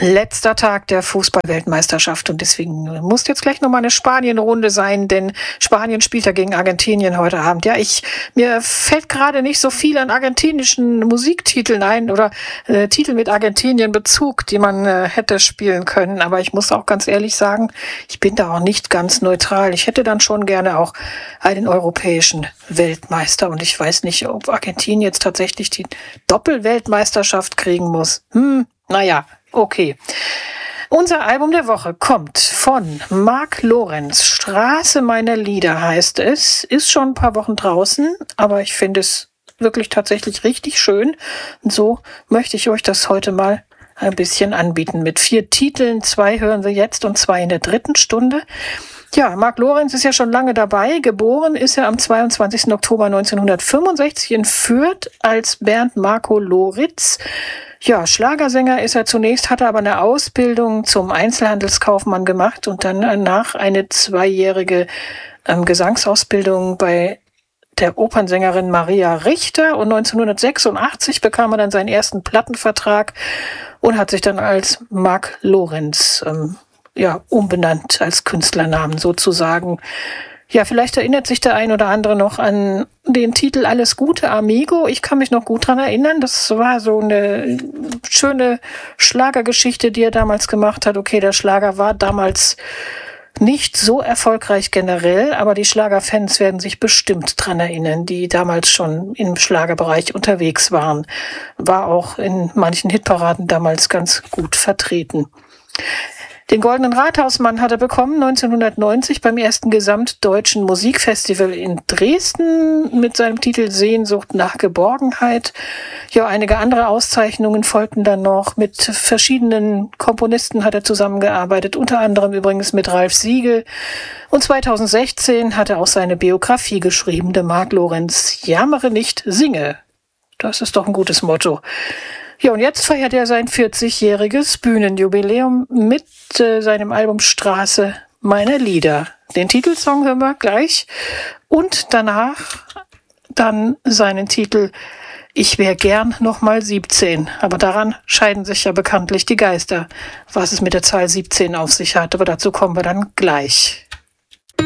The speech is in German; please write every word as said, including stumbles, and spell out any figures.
Letzter Tag der Fußball-Weltmeisterschaft und deswegen muss jetzt gleich nochmal eine Spanien-Runde sein, denn Spanien spielt ja gegen Argentinien heute Abend. Ja, ich, mir fällt gerade nicht so viel an argentinischen Musiktiteln ein oder äh, Titel mit Argentinien-Bezug, die man äh, hätte spielen können, aber ich muss auch ganz ehrlich sagen, ich bin da auch nicht ganz neutral. Ich hätte dann schon gerne auch einen europäischen Weltmeister und ich weiß nicht, ob Argentinien jetzt tatsächlich die Doppelweltmeisterschaft kriegen muss. Hm, naja. Okay. Unser Album der Woche kommt von Mark Lorenz. Straße meiner Lieder heißt es. Ist schon ein paar Wochen draußen, aber ich finde es wirklich tatsächlich richtig schön. Und so möchte ich euch das heute mal ein bisschen anbieten. Mit vier Titeln. Zwei hören Sie jetzt und zwei in der dritten Stunde. Ja, Mark Lorenz ist ja schon lange dabei. Geboren ist er am zweiundzwanzigsten Oktober neunzehnhundertfünfundsechzig in Fürth als Bernd Marco Loritz. Ja, Schlagersänger ist er zunächst, hatte aber eine Ausbildung zum Einzelhandelskaufmann gemacht und dann danach eine zweijährige ähm, Gesangsausbildung bei der Opernsängerin Maria Richter und neunzehnhundertsechsundachtzig bekam er dann seinen ersten Plattenvertrag und hat sich dann als Mark Lorenz ähm, ja, umbenannt, als Künstlernamen sozusagen. Ja, vielleicht erinnert sich der ein oder andere noch an den Titel Alles Gute, Amigo. Ich kann mich noch gut dran erinnern. Das war so eine schöne Schlagergeschichte, die er damals gemacht hat. Okay, der Schlager war damals nicht so erfolgreich generell, aber die Schlagerfans werden sich bestimmt dran erinnern, die damals schon im Schlagerbereich unterwegs waren. War auch in manchen Hitparaden damals ganz gut vertreten. Den Goldenen Rathausmann hat er bekommen neunzehnhundertneunzig beim ersten Gesamtdeutschen Musikfestival in Dresden mit seinem Titel Sehnsucht nach Geborgenheit. Ja, einige andere Auszeichnungen folgten dann noch. Mit verschiedenen Komponisten hat er zusammengearbeitet, unter anderem übrigens mit Ralf Siegel. Und zweitausendsechzehn hat er auch seine Biografie geschrieben, der Mark Lorenz. Jammere nicht, singe. Das ist doch ein gutes Motto. Ja, und jetzt feiert er sein vierzigjähriges Bühnenjubiläum mit äh, seinem Album Straße meiner Lieder. Den Titelsong hören wir gleich und danach dann seinen Titel Ich wär gern noch mal siebzehn. Aber daran scheiden sich ja bekanntlich die Geister, was es mit der Zahl siebzehn auf sich hat. Aber dazu kommen wir dann gleich.